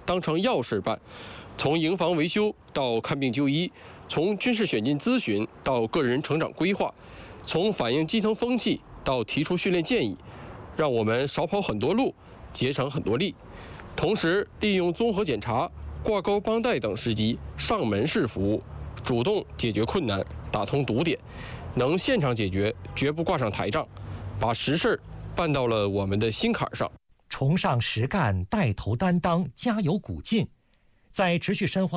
当成要事办，从营房维修到看病就医，从军事选进咨询到个人成长规划，从反映基层风气到提出训练建议，让我们少跑很多路，节省很多力。同时，利用综合检查、挂钩帮带等时机上门式服务，主动解决困难，打通堵点，能现场解决，绝不挂上台账，把实事办到了我们的心坎上。 崇尚实干，带头担当，加油鼓劲，在持续深化